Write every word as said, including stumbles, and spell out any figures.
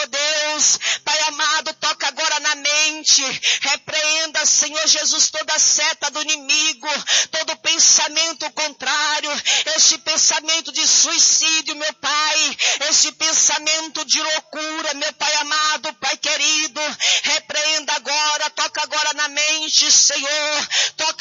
Senhor Deus. Pai amado, toca agora na mente. Repreenda, Senhor Jesus, toda seta do inimigo, todo pensamento contrário, este pensamento de suicídio, meu Pai, este pensamento de loucura, meu Pai amado, Pai querido. Repreenda agora, toca agora na mente, Senhor.